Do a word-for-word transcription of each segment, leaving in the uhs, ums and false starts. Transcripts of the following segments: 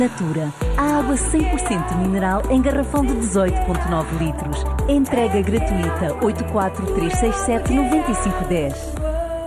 Natura, a água cem por cento mineral em garrafão de dezoito vírgula nove litros. Entrega gratuita oito quatro três seis sete nove cinco um zero.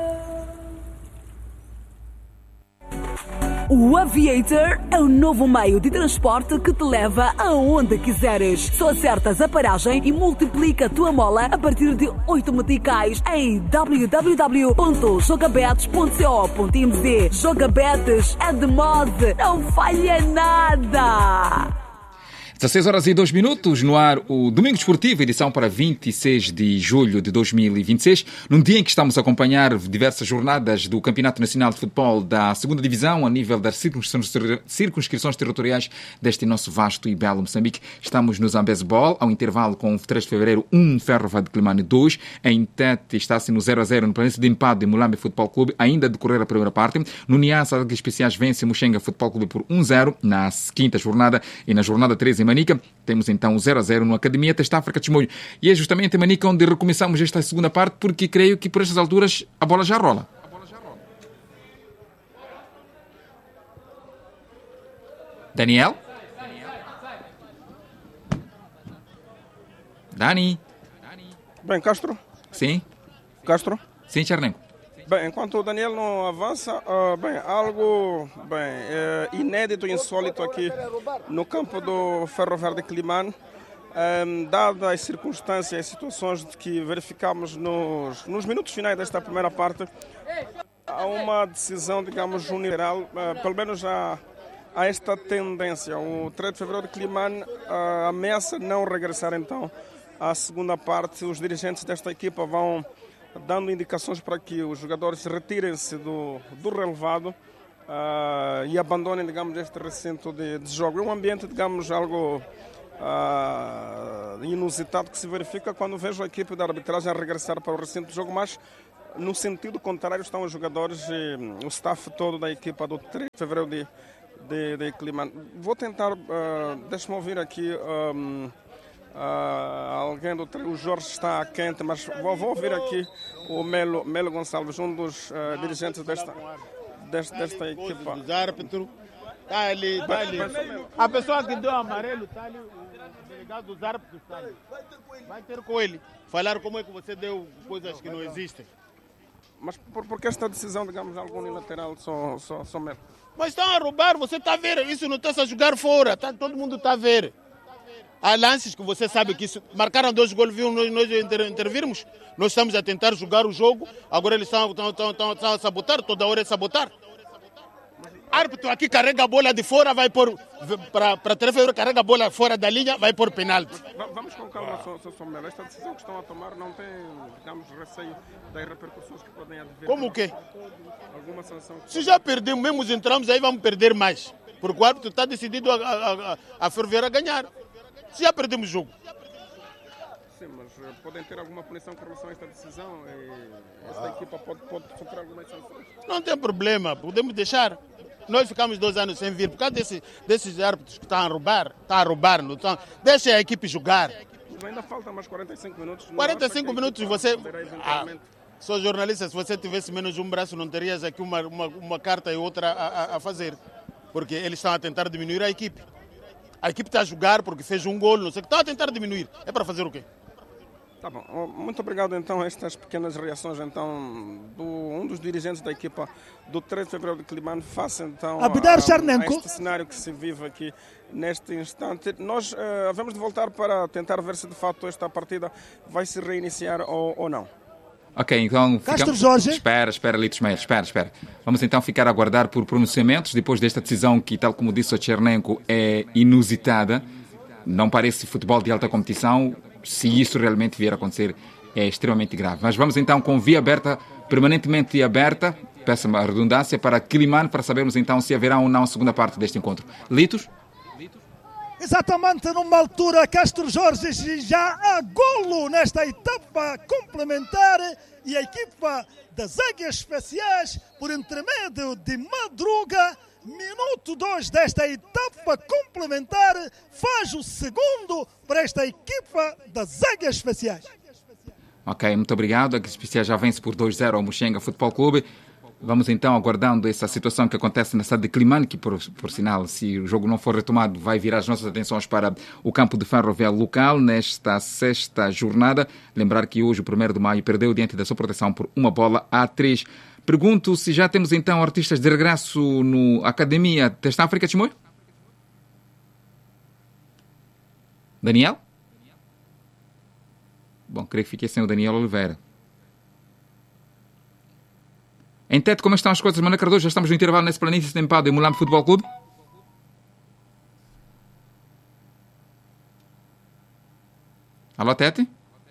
O Aviator é o novo meio de transporte que te leva aonde quiseres. Só acertas a paragem e multiplica a tua mola a partir de oito meticais em w w w ponto jogabetes ponto co ponto m z. Jogabetes é de mod, não falha nada! dezasseis horas e dois minutos, no ar o Domingo Desportivo, edição para vinte e seis de julho de dois mil e vinte e seis, num dia em que estamos a acompanhar diversas jornadas do Campeonato Nacional de Futebol da segunda Divisão, a nível das circunscrições territoriais deste nosso vasto e belo Moçambique. Estamos no Zambeze Ball, ao intervalo com três de fevereiro, um Ferro de Climane dois, em Tete está-se no zero a zero no Planície de Empado de Mulambe Futebol Clube, ainda a decorrer a primeira parte. No Niassa, Águias Especiais vence Muxenga Futebol Clube por um a zero na quinta jornada, e na jornada treze em Manica temos então zero a zero no Academia Teste África de Chimoio. E é justamente em Manica onde recomeçamos esta segunda parte, porque creio que por estas alturas a bola já rola. Daniel? Dani? Bem, Castro? Sim? Castro? Sim, Charnenco. Bem, enquanto o Daniel não avança, uh, bem, algo bem, é, inédito e insólito aqui no campo do Ferro Verde Climane, um, dadas as circunstâncias e situações que verificamos nos, nos minutos finais desta primeira parte, há uma decisão, digamos, unilateral, uh, pelo menos a, a esta tendência. O três de fevereiro de Climane uh, ameaça não regressar então à segunda parte. Os dirigentes desta equipa vão dando indicações para que os jogadores retirem-se do, do relevado uh, e abandonem, digamos, este recinto de, de jogo. É um ambiente, digamos, algo uh, inusitado que se verifica quando vejo a equipe da arbitragem regressar para o recinto de jogo, mas no sentido contrário estão os jogadores e o staff todo da equipa do três de fevereiro de, de, de Climane. Vou tentar, uh, deixa-me ouvir aqui... Um, Uh, alguém do o Jorge está quente, mas vou, vou ouvir aqui o Melo, Melo Gonçalves, um dos uh, dirigentes desta, desta, desta equipa. Tá ali, tá ali. A pessoa que deu amarelo está ali, o delegado dos árbitros está ali. Vai ter com ele. Falar como é que você deu coisas que não existem. Mas por, por que esta decisão, digamos, algo unilateral, só, só, só Melo? Mas estão a roubar, você está a ver, isso não está a jogar fora, tá, todo mundo está a ver. Há lances que você sabe que isso, marcaram dois gols, viu nós, nós inter, intervirmos. Nós estamos a tentar jogar o jogo, agora eles estão, estão, estão, estão, estão a sabotar, toda hora é sabotar. Árbitro aqui carrega a bola de fora, vai pôr, para três de fevereiro, carrega a bola fora da linha, vai pôr penalti. Vamos com calma, Sr. Somelo. Esta decisão que estão a tomar não tem, digamos, receio das repercussões que podem haver? Como o quê? Alguma sanção? Se já perdemos, mesmo entramos, aí vamos perder mais. Porque o árbitro está decidido a, a, a, a Ferroviária a ganhar. Se já perdemos o jogo. Sim, mas uh, podem ter alguma punição com relação a esta decisão? E esta equipa pode, pode sofrer algumas sanções? Não tem problema, podemos deixar. Nós ficamos dois anos sem vir por causa desse, desses árbitros que estão a roubar. Estão a roubar, não estão. Deixa a equipe jogar. Mas ainda faltam mais quarenta e cinco minutos. quarenta e cinco minutos você... Ah, sou jornalista, se você tivesse menos um braço não terias aqui uma, uma, uma carta e outra a, a, a fazer. Porque eles estão a tentar diminuir a equipe. A equipe está a jogar porque fez um gol, não sei o que, está a tentar diminuir. É para fazer o quê? Tá bom. Muito obrigado, então, a estas pequenas reações, então, do um dos dirigentes da equipa do três de fevereiro de Climane, face, então, a, a, a este cenário que se vive aqui neste instante. Nós uh, vamos de voltar para tentar ver se, de fato, esta partida vai se reiniciar ou, ou não. Ok, então... Castro ficamos... Jorge. Espera, espera, Litos Meia, espera, espera. Vamos então ficar a aguardar por pronunciamentos depois desta decisão que, tal como disse o Chernenko, é inusitada. Não parece futebol de alta competição. Se isso realmente vier a acontecer, é extremamente grave. Mas vamos então com via aberta, permanentemente aberta, peço-me a redundância, para Climane, para sabermos então se haverá ou não a segunda parte deste encontro. Litos? Exatamente numa altura, Castro Jorge já há golo nesta etapa complementar e a equipa das Águias Especiais, por intermédio de Madruga, minuto dois desta etapa complementar, faz o segundo para esta equipa das Águias Especiais. Ok, muito obrigado. A Águias Especiais já vence por dois a zero ao Muxenga Futebol Clube. Vamos então aguardando essa situação que acontece na cidade de Climane, que por, por sinal, se o jogo não for retomado, vai virar as nossas atenções para o campo de Ferroviário local nesta sexta jornada. Lembrar que hoje, o primeiro de maio, perdeu diante da sua proteção por uma bola a três. Pergunto se já temos então artistas de regresso no Academia Testa África, Chimoio? Daniel? Bom, creio que fiquei sem o Daniel Oliveira. Em Tete, como estão as coisas, Manuel Cardoso? Já estamos no intervalo nesse Planície Tempado e Mulambo Futebol Clube? Alô, Tete?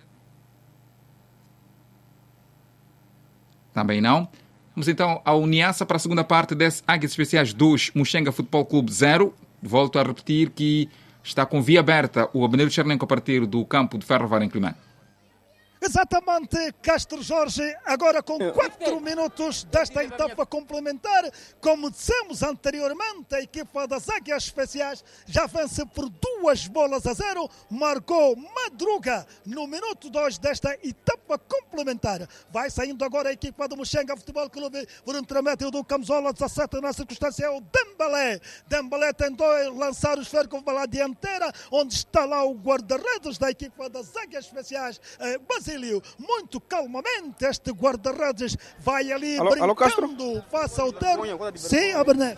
Também não. Vamos então ao Niassa para a segunda parte desse Águias Especiais dois, Muxenga Futebol Clube zero. Volto a repetir que está com via aberta o Abneiro Chernenco a partir do campo de Ferroviário em Climane. Exatamente, Castro Jorge, agora com quatro minutos desta etapa complementar. Como dissemos anteriormente, a equipa das Águias Especiais já vence por duas bolas a zero. Marcou Madruga no minuto dois desta etapa complementar. Vai saindo agora a equipa do Muxenga Futebol Clube por intermédio do Camisola dezassete, na circunstância é o Dembélé. Dembélé tentou lançar o esférico para a dianteira, onde está lá o guarda-redes da equipa das Águias Especiais, eh, Basílio. Muito calmamente este guarda-redes vai ali alô, brincando, alô, Castro? Face ao termo. Sim, Aberné.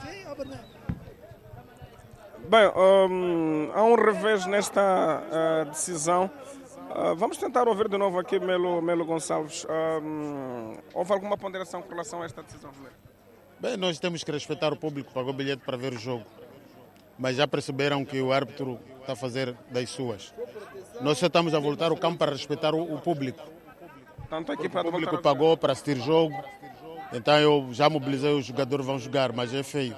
Bem, um, há um revés nesta uh, decisão. Uh, vamos tentar ouvir de novo aqui Melo, Melo Gonçalves. Um, houve alguma ponderação com relação a esta decisão? Bem, nós temos que respeitar o público que pagou o bilhete para ver o jogo. Mas já perceberam que o árbitro está a fazer das suas. Nós só estamos a voltar ao campo para respeitar o, o público. Tanto aqui o público pagou para assistir jogo, então eu já mobilizei, os jogadores vão jogar, mas é feio.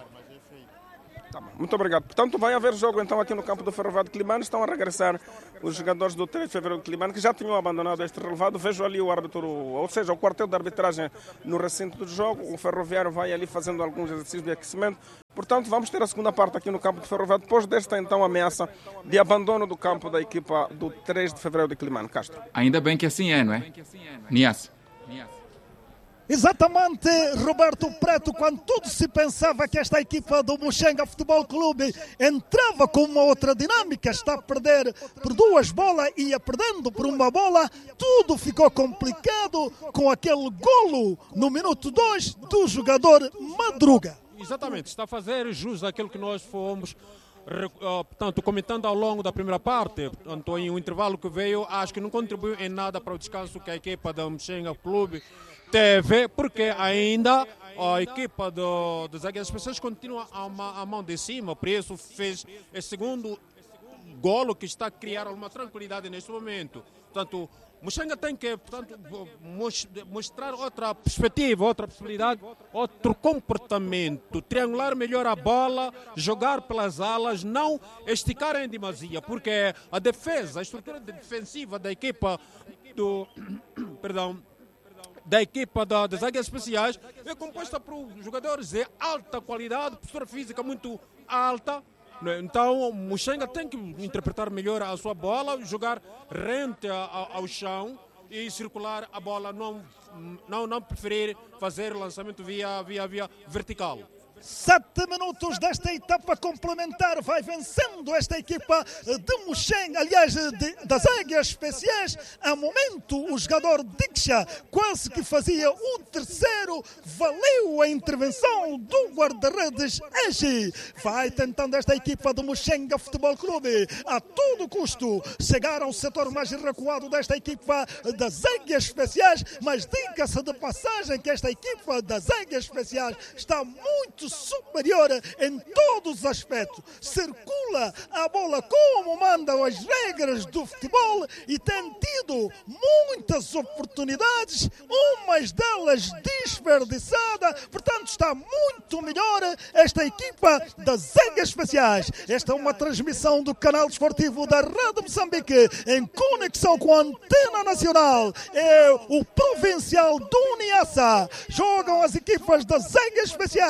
Tá bom, muito obrigado. Portanto, vai haver jogo então aqui no campo do Ferroviário de Climane. Estão a regressar os jogadores do três de fevereiro de Climane, que já tinham abandonado este relevado. Vejo ali o árbitro, ou seja, o quartel de arbitragem no recinto do jogo. O Ferroviário vai ali fazendo alguns exercícios de aquecimento. Portanto, vamos ter a segunda parte aqui no campo do Ferroviário, depois desta então ameaça de abandono do campo da equipa do três de fevereiro de Climane. Castro. Ainda bem que assim é, não é? Nias. Exatamente, Roberto Preto, quando tudo se pensava que esta equipa do Muxenga Futebol Clube entrava com uma outra dinâmica, está a perder por duas bolas e ia perdendo por uma bola, tudo ficou complicado com aquele golo no minuto dois do jogador Madruga. Exatamente, está a fazer jus àquilo que nós fomos portanto, comentando ao longo da primeira parte. Portanto, em um intervalo que veio, acho que não contribuiu em nada para o descanso que a equipa do Muxenga Clube teve, porque ainda a equipa do, dos Águias Especiais continua a, a mão de cima, por isso fez esse segundo golo que está a criar uma tranquilidade neste momento. Portanto, Muxenga tem que, portanto, mostrar outra perspectiva, outra possibilidade, outro comportamento, triangular melhor a bola, jogar pelas alas, não esticar em demasia, porque a defesa, a estrutura defensiva da equipa do, perdão, da equipa da, das Águias Especiais é composta por jogadores de alta qualidade, postura física muito alta. Então, o Muxenga tem que interpretar melhor a sua bola, jogar rente ao, ao chão e circular a bola, não, não, não preferir fazer o lançamento via, via, via vertical. Sete minutos desta etapa complementar, vai vencendo esta equipa de Muxenga, aliás, de, das Águias Especiais. A momento, o jogador Diksha quase que fazia o terceiro, valeu a intervenção do guarda-redes Egi. Vai tentando esta equipa do Muxenga Futebol Clube, a todo custo, chegar ao setor mais recuado desta equipa das Águias Especiais, mas diga-se de passagem que esta equipa das Águias Especiais está muito superior em todos os aspectos, circula a bola como mandam as regras do futebol e tem tido muitas oportunidades, umas delas desperdiçadas, portanto está muito melhor esta equipa das Águias Especiais. Esta é uma transmissão do canal desportivo da Rádio Moçambique em conexão com a Antena Nacional. É o provincial do Niassa, jogam as equipas das Águias Especiais e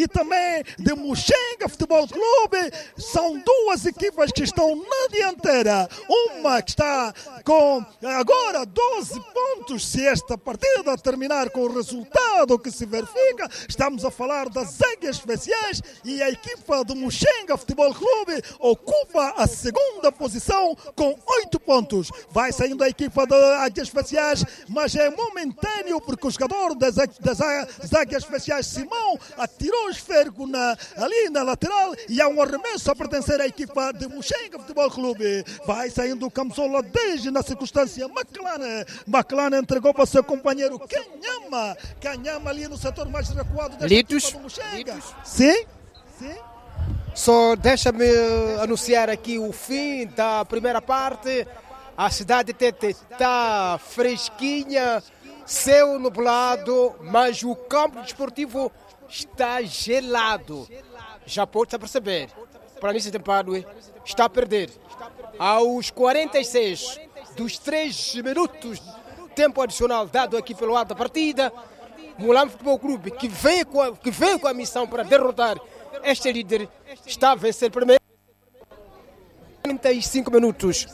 e também de Muxenga Futebol Clube. São duas equipas que estão na dianteira. Uma que está com agora doze pontos, se esta partida terminar com o resultado que se verifica. Estamos a falar das Águias Especiais e a equipa do Muxenga Futebol Clube ocupa a segunda posição com oito pontos. Vai saindo a equipa das Águias Especiais, mas é momentâneo porque o jogador das, das, das Águias Especiais, Simão, atirou o esférgo na, ali na lateral e há um arremesso a pertencer à equipa de Muxenga Futebol Clube. Vai saindo o camisola desde na circunstância Maclana. Maclana entregou para o seu companheiro Canhama. Canhama ali no setor mais recuado desta Litos. equipa do Muxenga. Sim? Sim? Só deixa-me anunciar aqui o fim da primeira parte. A cidade de Tete está fresquinha, céu nublado, mas o campo desportivo está gelado. Já pode perceber. Para mim, esse Padue está a perder. Aos quarenta e seis dos três minutos, tempo adicional dado aqui pelo lado da partida, Mulambo Futebol Clube, que veio, com a, que veio com a missão para derrotar este líder, está a vencer primeiro. quarenta e cinco minutos.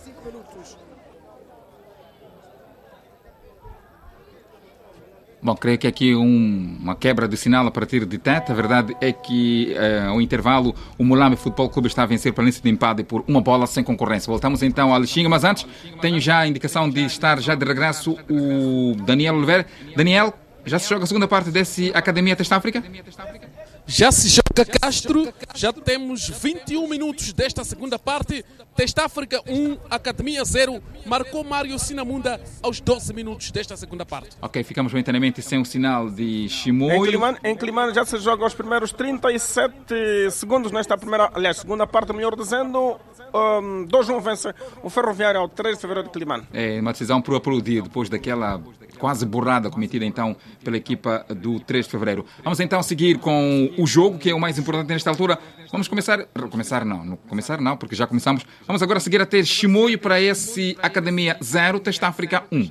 Bom, creio que aqui um, uma quebra de sinal a partir de Tete. A verdade é que uh, ao intervalo o Mulambo Futebol Clube está a vencer para planície de empate por uma bola sem concorrência. Voltamos então à Lixinga, mas antes tenho já a indicação de estar já de regresso o Daniel Oliveira. Daniel, já se joga a segunda parte desse Academia Teste África? Já se joga, Castro, já temos vinte e um minutos desta segunda parte. Teste África um, Academia zero, marcou Mário Sinamunda aos doze minutos desta segunda parte. Ok, ficamos momentaneamente sem o sinal de Chimoio. Em Climane, em Climane já se joga os primeiros trinta e sete segundos nesta primeira, aliás, segunda parte, melhor dizendo. Um, dois a um vence o Ferroviário ao três de fevereiro de Climane. É uma decisão por aplaudir depois daquela quase borrada cometida então pela equipa do três de fevereiro. Vamos então seguir com o jogo, que é o mais importante nesta altura. Vamos começar, começar não, não começar não, porque já começamos. Vamos agora seguir até Chimoio para esse Academia zero, Teste África um.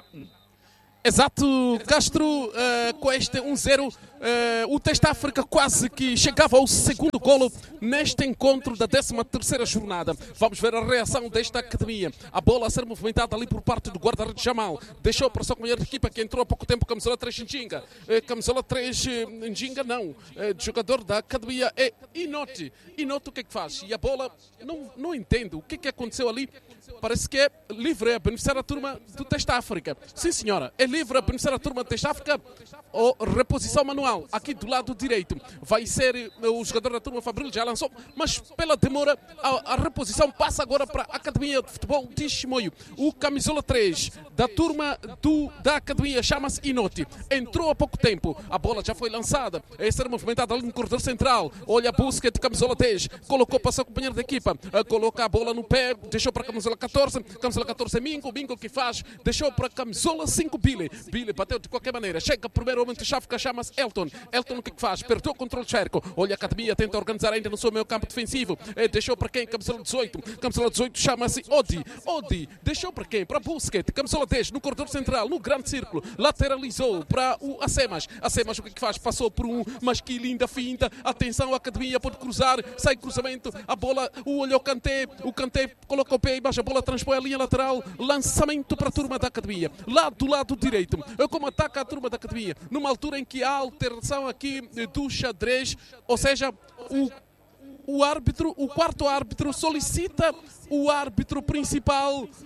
Exato, Castro, uh, com este um zero, uh, o Teste África quase que chegava ao segundo golo neste encontro da décima terceira jornada. Vamos ver a reação desta academia. A bola a ser movimentada ali por parte do guarda-redes Jamal. Deixou para a sua companheira de equipa que entrou há pouco tempo, camisola três Njinga. Uh, camisola três uh, Njinga não. Uh, jogador da academia é Inote. Inote o que é que faz? E a bola, não, não entendo o que é que aconteceu ali. Parece que é livre a beneficiar a turma do Teste África. Sim, senhora, é livre a beneficiar a turma do Teste África ou reposição manual. Aqui do lado direito vai ser o jogador da turma Fabril, já lançou, mas pela demora a, a reposição passa agora para a Academia de Futebol de Chimoio. O camisola três da turma do, da Academia chama-se Inote. Entrou há pouco tempo, a bola já foi lançada, é ser movimentada ali no corredor central. Olha a busca de camisola dez, colocou para o seu companheiro da equipa, coloca a bola no pé, deixou para a camisola catorze, camisola catorze é Mingo, Mingo que faz, deixou para a camisola cinco Billy, Billy bateu de qualquer maneira, chega primeiro homem de chave que chama-se Elton, Elton o que faz? Perdeu o controle de cerco, olha a academia, tenta organizar ainda no seu meio campo defensivo, deixou para quem? Camisola dezoito, camisola dezoito chama-se Odi, Odi, deixou para quem? Para Busquets, camisola dez no corredor central, no grande círculo, lateralizou para o Acemas, Acemas o que faz? Passou por um, mas que linda finta, atenção a academia pode cruzar, sai cruzamento, a bola, o olho ao Kanté, o Kanté coloca o pé embaixo, a bola transpõe a linha lateral, lançamento para a turma da academia, lá do lado direito, como ataca a turma da academia, numa altura em que há alteração aqui do xadrez, ou seja, o, o árbitro, o quarto árbitro solicita o árbitro principal uh,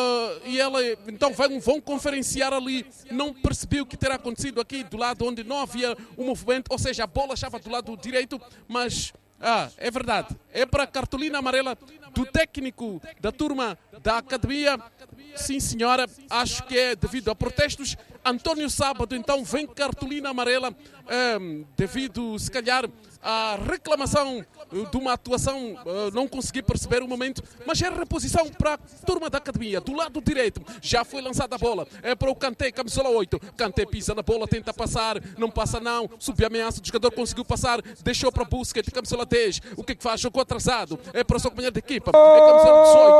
e ela, então vão, vão conferenciar ali, não percebeu o que terá acontecido aqui do lado onde não havia um movimento, ou seja, a bola estava do lado direito, mas ah, é verdade, é para a cartolina amarela do técnico da turma da academia. Sim, senhora, acho que é devido a protestos. António Sábado, então, vem cartolina amarela, um, devido, se calhar, à reclamação de uma atuação, uh, não consegui perceber o momento, mas é reposição para a turma da academia, do lado direito. Já foi lançada a bola, é para o Kanté, camisola oito. Kanté pisa na bola, tenta passar, não passa não, subiu a ameaça, o jogador conseguiu passar, deixou para Busquets, camisola dez. O que é que faz? Jogou atrasado, é para o seu companheiro de equipa, é camisola dezoito.